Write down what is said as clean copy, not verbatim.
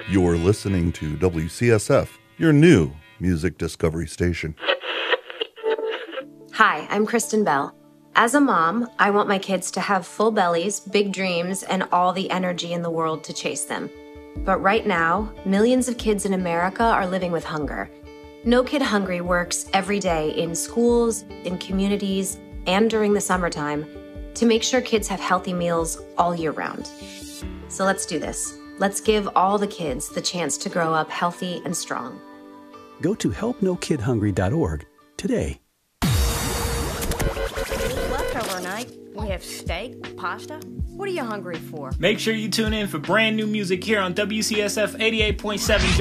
You're listening to WCSF, your new music discovery station. Hi, I'm Kristen Bell. As a mom, I want my kids to have full bellies, big dreams, and all the energy in the world to chase them. But right now, millions of kids in America are living with hunger. No Kid Hungry works every day in schools, in communities, and during the summertime to make sure kids have healthy meals all year round. So let's do this. Let's give all the kids the chance to grow up healthy and strong. Go to helpnokidhungry.org today. Leftover night, we have steak, pasta. What are you hungry for? Make sure you tune in for brand new music here on WCSF 88.7.